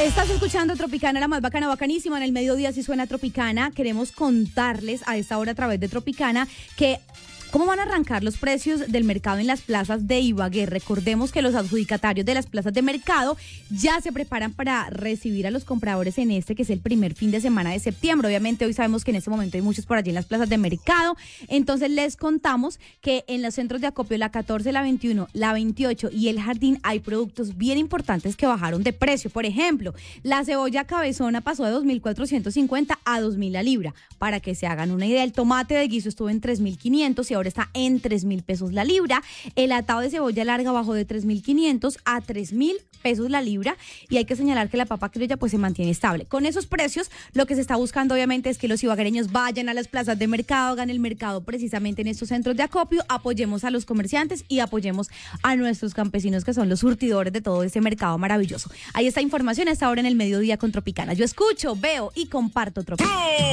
Estás escuchando Tropicana, la más bacana, bacanísima. En el mediodía sí suena Tropicana. Queremos contarles a esta hora a través de Tropicana que ¿cómo van a arrancar los precios del mercado en las plazas de Ibagué? Recordemos que los adjudicatarios de las plazas de mercado ya se preparan para recibir a los compradores en que es el primer fin de semana de septiembre. Obviamente hoy sabemos que en este momento hay muchos por allí en las plazas de mercado. Entonces les contamos que en los centros de acopio, la 14, la 21, la 28 y el Jardín hay productos bien importantes que bajaron de precio. Por ejemplo, la cebolla cabezona pasó de 2.450 a 2.000 la libra. Para que se hagan una idea, el tomate de guiso estuvo en 3.500 y ahora está en 3.000 pesos la libra. El atado de cebolla larga bajó de 3.500 a 3.000 pesos la libra, y hay que señalar que la papa criolla pues se mantiene estable. Con esos precios, lo que se está buscando obviamente es que los ibaguereños vayan a las plazas de mercado, hagan el mercado precisamente en estos centros de acopio, apoyemos a los comerciantes y apoyemos a nuestros campesinos que son los surtidores de todo este mercado maravilloso. Ahí está información a esta hora en el mediodía con Tropicana. Yo escucho, veo y comparto Tropicana.